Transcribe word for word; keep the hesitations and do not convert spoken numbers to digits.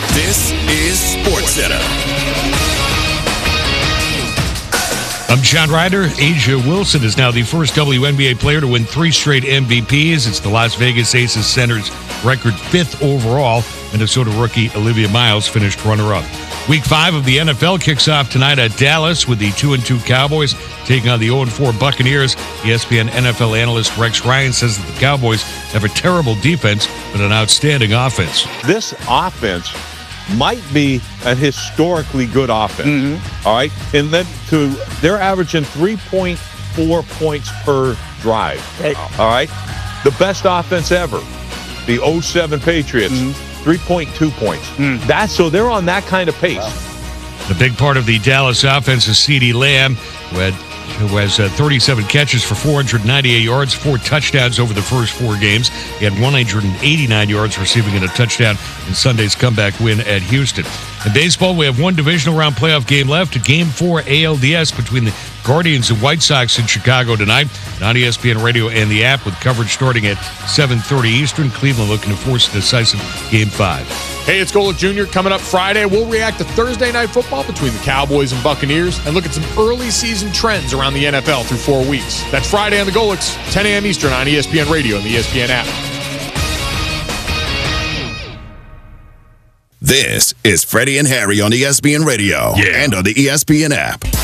This is SportsCenter. I'm John Ryder. Asia Wilson is now the first W N B A player to win three straight M V Ps. It's the Las Vegas Aces center's record fifth overall. Minnesota rookie Olivia Miles finished runner-up. Week five of the N F L kicks off tonight at Dallas with the two and two Cowboys taking on the oh and four Buccaneers. E S P N N F L analyst Rex Ryan says that the Cowboys have a terrible defense but an outstanding offense. This offense might be a historically good offense, mm-hmm. all right? And then to they're averaging three point four points per drive, all right? The best offense ever, the oh seven Patriots, mm-hmm. three point two points. Mm. That's so they're on that kind of pace. Wow. The big part of the Dallas offense is CeeDee Lamb, who had who has uh, thirty-seven catches for four hundred ninety-eight yards, four touchdowns over the first four games. He had one hundred eighty-nine yards receiving and a touchdown in Sunday's comeback win at Houston. In baseball, we have one divisional round playoff game left, a game four A L D S between the Guardians and White Sox in Chicago tonight on E S P N Radio and the app with coverage starting at seven thirty Eastern. Cleveland looking to force a decisive game five. Hey, it's Golic Junior Coming up Friday. We'll react to Thursday Night Football between the Cowboys and Buccaneers and look at some early season trends around the N F L through four weeks. That's Friday on the Golics, ten a.m. Eastern on E S P N Radio and the E S P N app. This is Freddie and Harry on E S P N Radio yeah. and on the E S P N app.